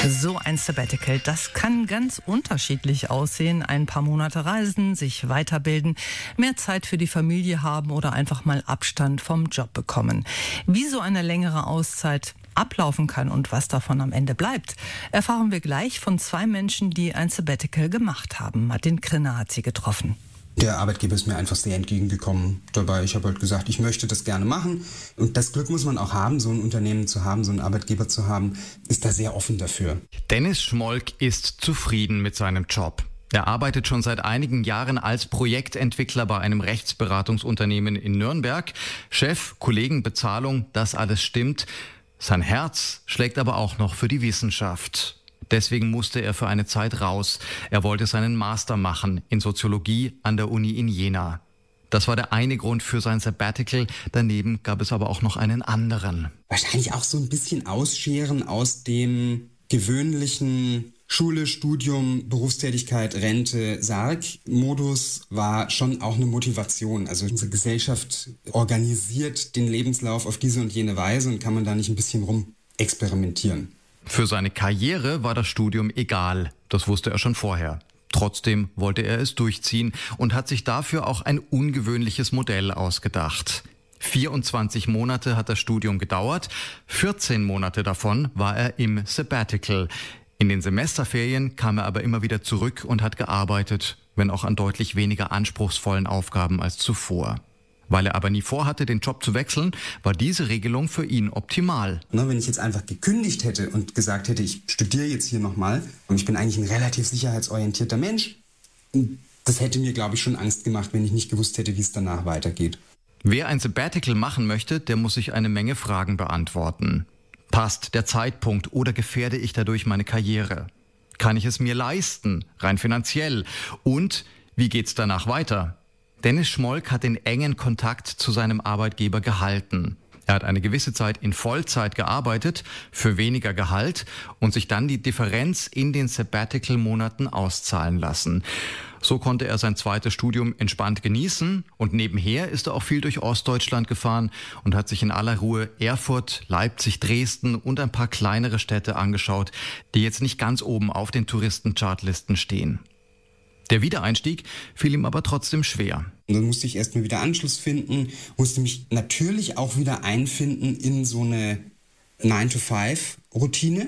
So ein Sabbatical, das kann ganz unterschiedlich aussehen. Ein paar Monate reisen, sich weiterbilden, mehr Zeit für die Familie haben oder einfach mal Abstand vom Job bekommen. Wie so eine längere Auszeit ablaufen kann und was davon am Ende bleibt, erfahren wir gleich von zwei Menschen, die ein Sabbatical gemacht haben. Martin Krinner hat sie getroffen. Der Arbeitgeber ist mir einfach sehr entgegengekommen dabei. Ich habe halt gesagt, ich möchte das gerne machen. Und das Glück muss man auch haben, so ein Unternehmen zu haben, so einen Arbeitgeber zu haben, ist da sehr offen dafür. Dennis Schmolk ist zufrieden mit seinem Job. Er arbeitet schon seit einigen Jahren als Projektentwickler bei einem Rechtsberatungsunternehmen in Nürnberg. Chef, Kollegen, Bezahlung, das alles stimmt. Sein Herz schlägt aber auch noch für die Wissenschaft. Deswegen musste er für eine Zeit raus. Er wollte seinen Master machen in Soziologie an der Uni in Jena. Das war der eine Grund für sein Sabbatical. Daneben gab es aber auch noch einen anderen. Wahrscheinlich auch so ein bisschen Ausscheren aus dem gewöhnlichen Schule, Studium, Berufstätigkeit, Rente, Sarg-Modus war schon auch eine Motivation. Also unsere Gesellschaft organisiert den Lebenslauf auf diese und jene Weise und kann man da nicht ein bisschen rumexperimentieren. Für seine Karriere war das Studium egal, das wusste er schon vorher. Trotzdem wollte er es durchziehen und hat sich dafür auch ein ungewöhnliches Modell ausgedacht. 24 Monate hat das Studium gedauert, 14 Monate davon war er im Sabbatical. In den Semesterferien kam er aber immer wieder zurück und hat gearbeitet, wenn auch an deutlich weniger anspruchsvollen Aufgaben als zuvor. Weil er aber nie vorhatte, den Job zu wechseln, war diese Regelung für ihn optimal. Wenn ich jetzt einfach gekündigt hätte und gesagt hätte, ich studiere jetzt hier nochmal und ich bin eigentlich ein relativ sicherheitsorientierter Mensch, das hätte mir, glaube ich, schon Angst gemacht, wenn ich nicht gewusst hätte, wie es danach weitergeht. Wer ein Sabbatical machen möchte, der muss sich eine Menge Fragen beantworten. Passt der Zeitpunkt oder gefährde ich dadurch meine Karriere? Kann ich es mir leisten, rein finanziell? Und wie geht's danach weiter? Dennis Schmolk hat den engen Kontakt zu seinem Arbeitgeber gehalten. Er hat eine gewisse Zeit in Vollzeit gearbeitet, für weniger Gehalt und sich dann die Differenz in den Sabbatical-Monaten auszahlen lassen. So konnte er sein zweites Studium entspannt genießen und nebenher ist er auch viel durch Ostdeutschland gefahren und hat sich in aller Ruhe Erfurt, Leipzig, Dresden und ein paar kleinere Städte angeschaut, die jetzt nicht ganz oben auf den Touristen-Chartlisten stehen. Der Wiedereinstieg fiel ihm aber trotzdem schwer. Und dann musste ich erstmal wieder Anschluss finden, musste mich natürlich auch wieder einfinden in so eine 9-to-5-Routine.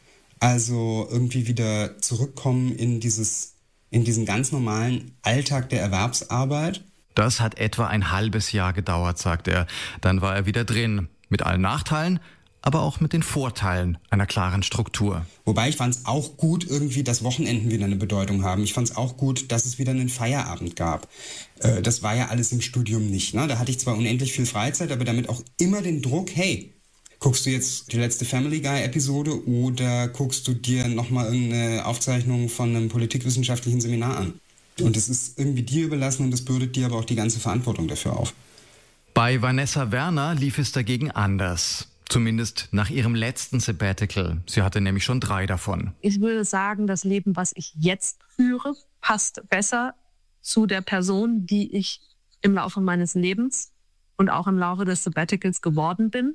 Also irgendwie wieder zurückkommen in diesen ganz normalen Alltag der Erwerbsarbeit. Das hat etwa ein halbes Jahr gedauert, sagt er. Dann war er wieder drin, mit allen Nachteilen, aber auch mit den Vorteilen einer klaren Struktur. Wobei ich fand es auch gut, irgendwie, dass Wochenenden wieder eine Bedeutung haben. Ich fand es auch gut, dass es wieder einen Feierabend gab. Das war ja alles im Studium nicht. Ne? Da hatte ich zwar unendlich viel Freizeit, aber damit auch immer den Druck, hey, guckst du jetzt die letzte Family Guy-Episode oder guckst du dir nochmal irgendeine Aufzeichnung von einem politikwissenschaftlichen Seminar an? Und es ist irgendwie dir überlassen und es bürdet dir aber auch die ganze Verantwortung dafür auf. Bei Vanessa Werner lief es dagegen anders. Zumindest nach ihrem letzten Sabbatical. Sie hatte nämlich schon 3 davon. Ich würde sagen, das Leben, was ich jetzt führe, passt besser zu der Person, die ich im Laufe meines Lebens und auch im Laufe des Sabbaticals geworden bin,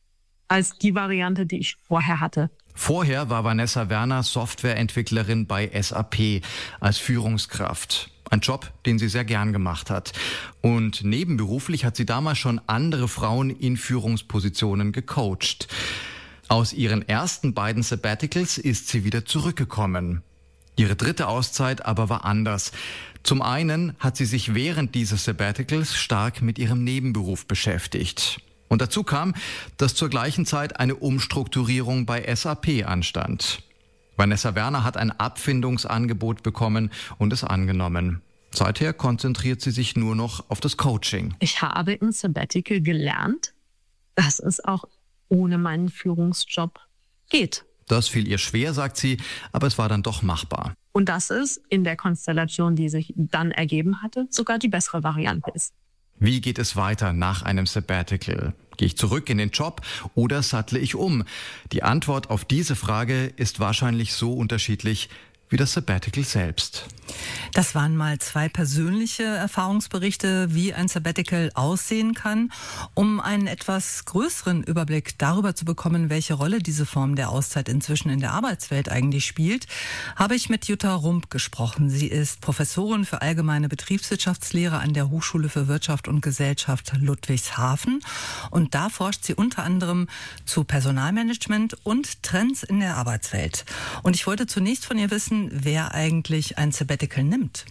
als die Variante, die ich vorher hatte. Vorher war Vanessa Werner Softwareentwicklerin bei SAP als Führungskraft. Ein Job, den sie sehr gern gemacht hat. Und nebenberuflich hat sie damals schon andere Frauen in Führungspositionen gecoacht. Aus ihren ersten beiden Sabbaticals ist sie wieder zurückgekommen. Ihre dritte Auszeit aber war anders. Zum einen hat sie sich während dieses Sabbaticals stark mit ihrem Nebenberuf beschäftigt. Und dazu kam, dass zur gleichen Zeit eine Umstrukturierung bei SAP anstand. Vanessa Werner hat ein Abfindungsangebot bekommen und es angenommen. Seither konzentriert sie sich nur noch auf das Coaching. Ich habe im Sabbatical gelernt, dass es auch ohne meinen Führungsjob geht. Das fiel ihr schwer, sagt sie, aber es war dann doch machbar. Und dass es in der Konstellation, die sich dann ergeben hatte, sogar die bessere Variante ist. Wie geht es weiter nach einem Sabbatical? Gehe ich zurück in den Job oder sattle ich um? Die Antwort auf diese Frage ist wahrscheinlich so unterschiedlich wie das Sabbatical selbst. Das waren mal 2 persönliche Erfahrungsberichte, wie ein Sabbatical aussehen kann. Um einen etwas größeren Überblick darüber zu bekommen, welche Rolle diese Form der Auszeit inzwischen in der Arbeitswelt eigentlich spielt, habe ich mit Jutta Rump gesprochen. Sie ist Professorin für allgemeine Betriebswirtschaftslehre an der Hochschule für Wirtschaft und Gesellschaft Ludwigshafen. Und da forscht sie unter anderem zu Personalmanagement und Trends in der Arbeitswelt. Und ich wollte zunächst von ihr wissen, wer eigentlich ein Sabbatical nimmt.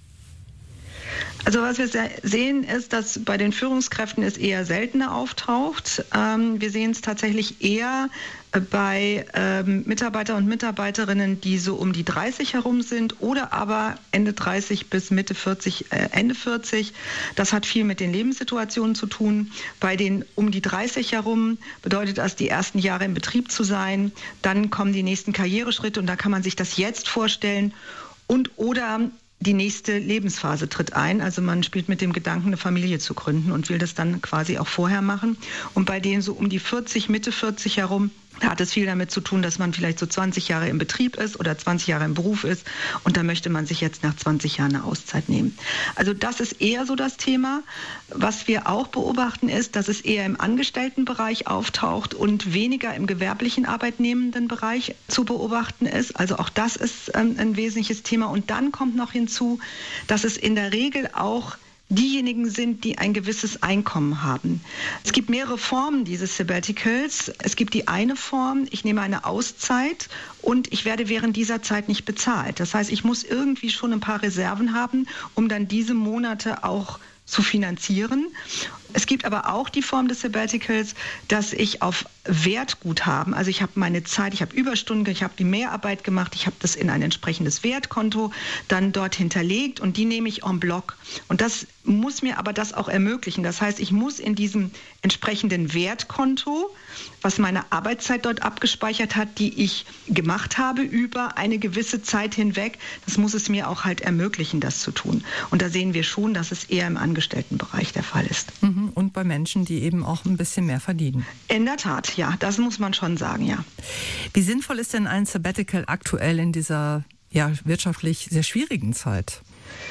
Also was wir sehen ist, dass bei den Führungskräften es eher seltener auftaucht. Wir sehen es tatsächlich eher bei Mitarbeiter und Mitarbeiterinnen, die so um die 30 herum sind oder aber Ende 30 bis Mitte 40, Ende 40. Das hat viel mit den Lebenssituationen zu tun. Bei den um die 30 herum bedeutet das, die ersten Jahre im Betrieb zu sein. Dann kommen die nächsten Karriereschritte und da kann man sich das jetzt vorstellen. Und oder die nächste Lebensphase tritt ein. Also man spielt mit dem Gedanken, eine Familie zu gründen und will das dann quasi auch vorher machen. Und bei denen so um die 40, Mitte 40 herum, da hat es viel damit zu tun, dass man vielleicht so 20 Jahre im Betrieb ist oder 20 Jahre im Beruf ist und da möchte man sich jetzt nach 20 Jahren eine Auszeit nehmen. Also das ist eher so das Thema. Was wir auch beobachten ist, dass es eher im Angestelltenbereich auftaucht und weniger im gewerblichen arbeitnehmenden Bereich zu beobachten ist. Also auch das ist ein wesentliches Thema. Und dann kommt noch hinzu, dass es in der Regel auch diejenigen sind, die ein gewisses Einkommen haben. Es gibt mehrere Formen dieses Sabbaticals. Es gibt die eine Form, ich nehme eine Auszeit und ich werde während dieser Zeit nicht bezahlt. Das heißt, ich muss irgendwie schon ein paar Reserven haben, um dann diese Monate auch zu finanzieren. Es gibt aber auch die Form des Sabbaticals, dass ich auf Wertguthaben, also ich habe meine Zeit, ich habe Überstunden, ich habe die Mehrarbeit gemacht, ich habe das in ein entsprechendes Wertkonto dann dort hinterlegt und die nehme ich en bloc. Und das muss mir aber das auch ermöglichen. Das heißt, ich muss in diesem entsprechenden Wertkonto, was meine Arbeitszeit dort abgespeichert hat, die ich gemacht habe über eine gewisse Zeit hinweg, das muss es mir auch halt ermöglichen, das zu tun. Und da sehen wir schon, dass es eher im Angestelltenbereich der Fall ist. Und bei Menschen, die eben auch ein bisschen mehr verdienen. In der Tat, ja, das muss man schon sagen, ja. Wie sinnvoll ist denn ein Sabbatical aktuell in dieser wirtschaftlich sehr schwierigen Zeit?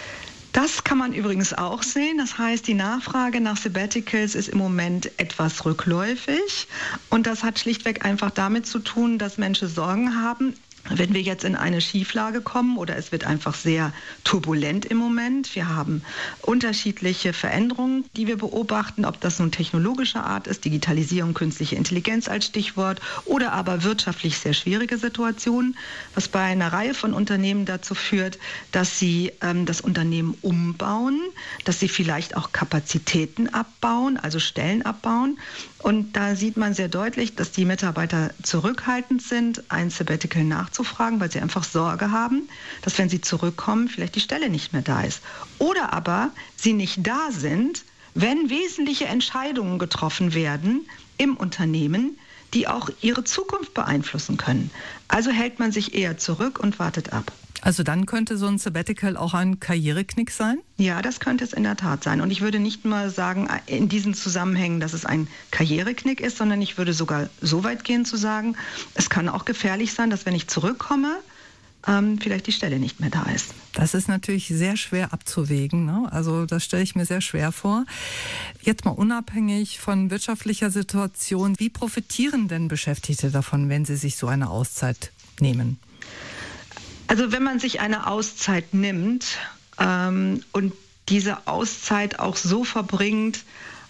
Das kann man übrigens auch sehen. Das heißt, die Nachfrage nach Sabbaticals ist im Moment etwas rückläufig. Und das hat schlichtweg einfach damit zu tun, dass Menschen Sorgen haben, wenn wir jetzt in eine Schieflage kommen oder es wird einfach sehr turbulent im Moment. Wir haben unterschiedliche Veränderungen, die wir beobachten, ob das nun technologischer Art ist, Digitalisierung, künstliche Intelligenz als Stichwort oder aber wirtschaftlich sehr schwierige Situationen, was bei einer Reihe von Unternehmen dazu führt, dass sie das Unternehmen umbauen, dass sie vielleicht auch Kapazitäten abbauen, also Stellen abbauen. Und da sieht man sehr deutlich, dass die Mitarbeiter zurückhaltend sind, ein Sabbatical nachzufragen, weil sie einfach Sorge haben, dass wenn sie zurückkommen, vielleicht die Stelle nicht mehr da ist. Oder aber sie nicht da sind, wenn wesentliche Entscheidungen getroffen werden im Unternehmen, die auch ihre Zukunft beeinflussen können. Also hält man sich eher zurück und wartet ab. Also dann könnte so ein Sabbatical auch ein Karriereknick sein? Ja, das könnte es in der Tat sein. Und ich würde nicht mal sagen, in diesen Zusammenhängen, dass es ein Karriereknick ist, sondern ich würde sogar so weit gehen zu sagen, es kann auch gefährlich sein, dass wenn ich zurückkomme, vielleicht die Stelle nicht mehr da ist. Das ist natürlich sehr schwer abzuwägen, ne? Also das stelle ich mir sehr schwer vor. Jetzt mal unabhängig von wirtschaftlicher Situation, wie profitieren denn Beschäftigte davon, wenn sie sich so eine Auszeit nehmen? Also wenn man sich eine Auszeit nimmt und diese Auszeit auch so verbringt,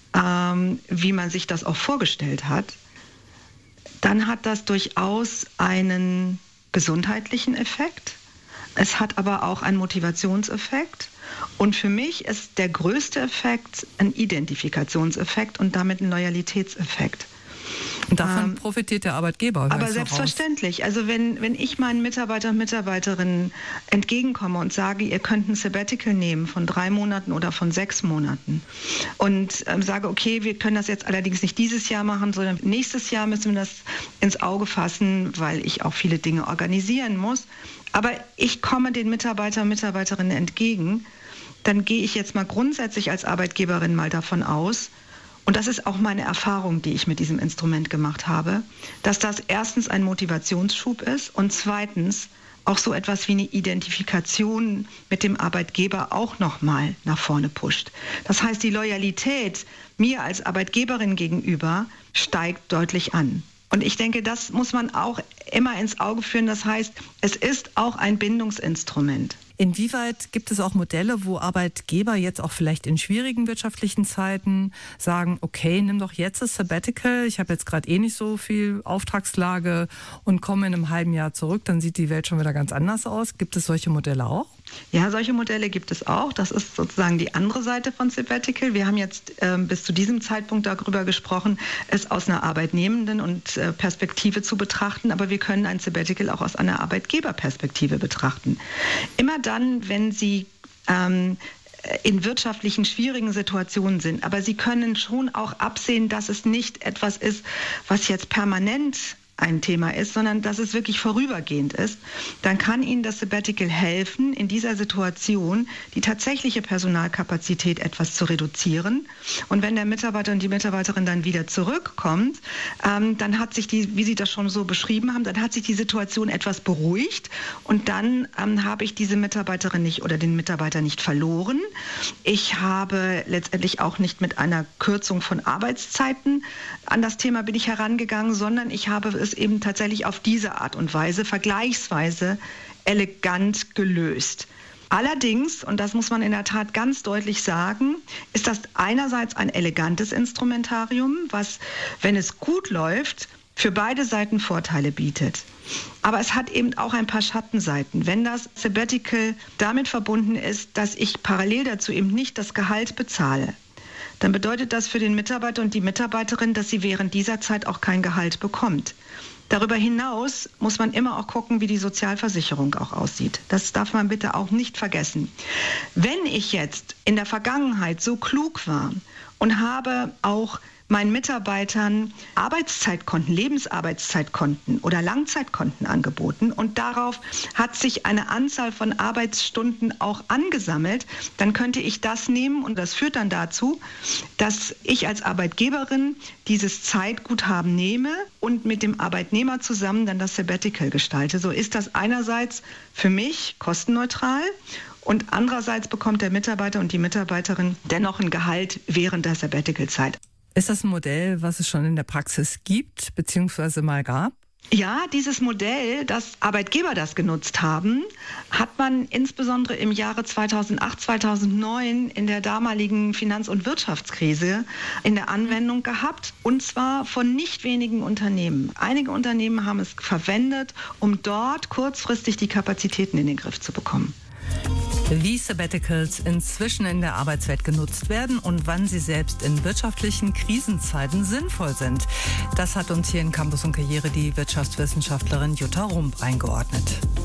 wie man sich das auch vorgestellt hat, dann hat das durchaus einen gesundheitlichen Effekt. Es hat aber auch einen Motivationseffekt. Und für mich ist der größte Effekt ein Identifikationseffekt und damit ein Loyalitätseffekt. Und davon profitiert der Arbeitgeber. Aber selbstverständlich. Also wenn ich meinen Mitarbeiter und Mitarbeiterinnen entgegenkomme und sage, ihr könnt ein Sabbatical nehmen von 3 Monaten oder von 6 Monaten und sage, okay, wir können das jetzt allerdings nicht dieses Jahr machen, sondern nächstes Jahr müssen wir das ins Auge fassen, weil ich auch viele Dinge organisieren muss. Aber ich komme den Mitarbeiter und Mitarbeiterinnen entgegen, dann gehe ich jetzt mal grundsätzlich als Arbeitgeberin mal davon aus, und das ist auch meine Erfahrung, die ich mit diesem Instrument gemacht habe, dass das erstens ein Motivationsschub ist und zweitens auch so etwas wie eine Identifikation mit dem Arbeitgeber auch nochmal nach vorne pusht. Das heißt, die Loyalität mir als Arbeitgeberin gegenüber steigt deutlich an. Und ich denke, das muss man auch immer ins Auge führen. Das heißt, es ist auch ein Bindungsinstrument. Inwieweit gibt es auch Modelle, wo Arbeitgeber jetzt auch vielleicht in schwierigen wirtschaftlichen Zeiten sagen, okay, nimm doch jetzt das Sabbatical, ich habe jetzt gerade nicht so viel Auftragslage und komme in einem halben Jahr zurück, dann sieht die Welt schon wieder ganz anders aus. Gibt es solche Modelle auch? Ja, solche Modelle gibt es auch. Das ist sozusagen die andere Seite von Sabbatical. Wir haben jetzt bis zu diesem Zeitpunkt darüber gesprochen, es aus einer Arbeitnehmenden und Perspektive zu betrachten, aber wir können ein Sabbatical auch aus einer Arbeitgeberperspektive betrachten. Immer dann, wenn Sie in wirtschaftlichen schwierigen Situationen sind, aber Sie können schon auch absehen, dass es nicht etwas ist, was jetzt permanent ein Thema ist, sondern dass es wirklich vorübergehend ist, dann kann Ihnen das Sabbatical helfen, in dieser Situation die tatsächliche Personalkapazität etwas zu reduzieren. Und wenn der Mitarbeiter und die Mitarbeiterin dann wieder zurückkommt, dann hat sich wie Sie das schon so beschrieben haben, dann hat sich die Situation etwas beruhigt und dann habe ich diese Mitarbeiterin nicht oder den Mitarbeiter nicht verloren. Ich habe letztendlich auch nicht mit einer Kürzung von Arbeitszeiten an das Thema bin ich herangegangen, sondern ich habe es eben tatsächlich auf diese Art und Weise vergleichsweise elegant gelöst. Allerdings, und das muss man in der Tat ganz deutlich sagen, ist das einerseits ein elegantes Instrumentarium, was, wenn es gut läuft, für beide Seiten Vorteile bietet. Aber es hat eben auch ein paar Schattenseiten. Wenn das Sabbatical damit verbunden ist, dass ich parallel dazu eben nicht das Gehalt bezahle, dann bedeutet das für den Mitarbeiter und die Mitarbeiterin, dass sie während dieser Zeit auch kein Gehalt bekommt. Darüber hinaus muss man immer auch gucken, wie die Sozialversicherung auch aussieht. Das darf man bitte auch nicht vergessen. Wenn ich jetzt in der Vergangenheit so klug war und habe auch meinen Mitarbeitern Arbeitszeitkonten, Lebensarbeitszeitkonten oder Langzeitkonten angeboten und darauf hat sich eine Anzahl von Arbeitsstunden auch angesammelt, dann könnte ich das nehmen und das führt dann dazu, dass ich als Arbeitgeberin dieses Zeitguthaben nehme und mit dem Arbeitnehmer zusammen dann das Sabbatical gestalte. So ist das einerseits für mich kostenneutral und andererseits bekommt der Mitarbeiter und die Mitarbeiterin dennoch ein Gehalt während der Sabbatical-Zeit. Ist das ein Modell, was es schon in der Praxis gibt, beziehungsweise mal gab? Ja, dieses Modell, dass Arbeitgeber das genutzt haben, hat man insbesondere im Jahre 2008, 2009 in der damaligen Finanz- und Wirtschaftskrise in der Anwendung gehabt. Und zwar von nicht wenigen Unternehmen. Einige Unternehmen haben es verwendet, um dort kurzfristig die Kapazitäten in den Griff zu bekommen. Wie Sabbaticals inzwischen in der Arbeitswelt genutzt werden und wann sie selbst in wirtschaftlichen Krisenzeiten sinnvoll sind. Das hat uns hier in Campus und Karriere die Wirtschaftswissenschaftlerin Jutta Rump eingeordnet.